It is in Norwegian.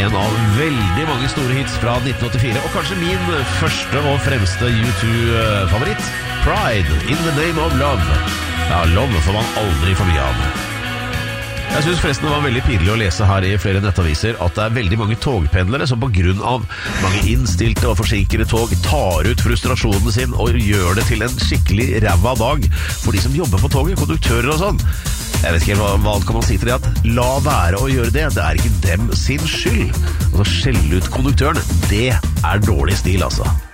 en av veldig mange store hits fra 1984, og kanskje min første og fremste U2-favoritt, Pride, In the Name of Love. Ja, love får man aldri for mye av. Jeg synes forresten det var veldig pinlig å lese her i flere nettaviser at det er veldig mange togpendlere som på grunn av mange innstilte og forsinkede tog tar ut frustrasjonen sin og gjør det til en skikkelig ræva dag for de som jobber på toget, konduktører og sånn. Jeg vet ikke hva kan man si til det, at la være å gjøre det, det er ikke dem sin skyld. Altså skjelle ut konduktøren, det er dårlig stil altså.